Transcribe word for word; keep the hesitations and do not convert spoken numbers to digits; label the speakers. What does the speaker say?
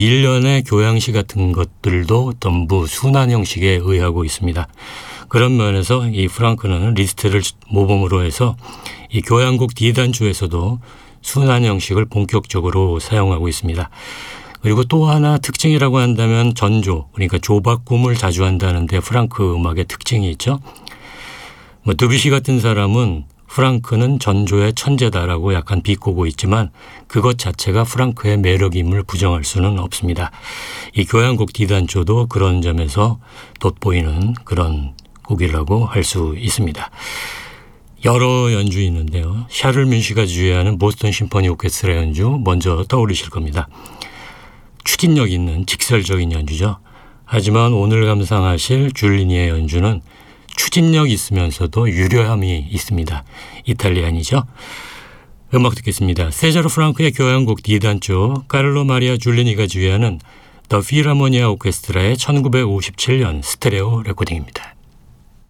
Speaker 1: 일련의 교향시 같은 것들도 전부 순환 형식에 의하고 있습니다. 그런 면에서 이 프랑크는 리스트를 모범으로 해서 이 교향곡 D단조에서도 순환 형식을 본격적으로 사용하고 있습니다. 그리고 또 하나 특징이라고 한다면 전조, 그러니까 조바꿈을 자주 한다는데 프랑크 음악의 특징이 있죠. 뭐 드뷔시 같은 사람은 프랑크는 전조의 천재다라고 약간 비꼬고 있지만 그것 자체가 프랑크의 매력임을 부정할 수는 없습니다. 이 교향곡 D단조도 그런 점에서 돋보이는 그런 곡이라고 할 수 있습니다. 여러 연주 있는데요. 샤를 뮌시가 주재하는 보스턴 심포니 오케스트라 연주 먼저 떠오르실 겁니다. 추진력 있는 직설적인 연주죠. 하지만 오늘 감상하실 줄리니의 연주는 추진력 있으면서도 유려함이 있습니다. 이탈리안이죠. 음악 듣겠습니다. 세자로 프랑크의 교향곡 D단조, 카를로 마리아 줄리니가 주재하는 더 필하모니아 오케스트라의 천구백오십칠 년 스테레오 레코딩입니다.